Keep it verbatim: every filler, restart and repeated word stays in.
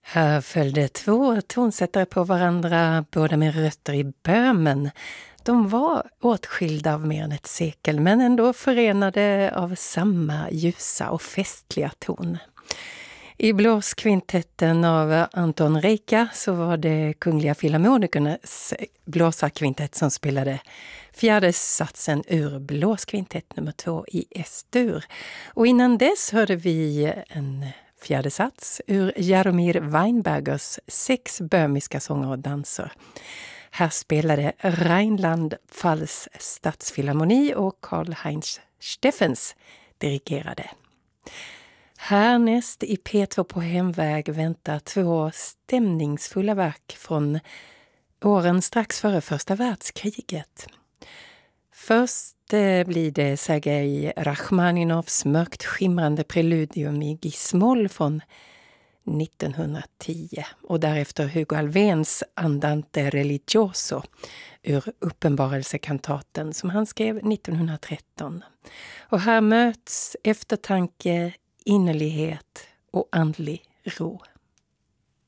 Här följde två tonsättare på varandra, båda med rötter i Böhmen. De var åtskilda av mer än ett sekel, men ändå förenade av samma ljusa och festliga ton. I blåskvintetten av Anton Reika så var det Kungliga Filharmonikernas blåsarkvintett som spelade fjärde satsen ur blåskvintett nummer två i S-dur. Och innan dess hörde vi en fjärde sats ur Jaromir Weinbergers sex böhmiska sånger och danser. Här spelade Rheinland-Pfalz stadsfilharmoni och Karl-Heinz Steffens dirigerade. Härnäst i P två på hemväg väntar två stämningsfulla verk från åren strax före första världskriget. Först eh, blir det Sergej Rachmaninovs mörkt skimrande preludium i Gis-moll från nittonhundratio och därefter Hugo Alfvéns Andante religioso ur uppenbarelsekantaten som han skrev nittonhundratretton. Och här möts eftertanke, innerlighet och andlig ro.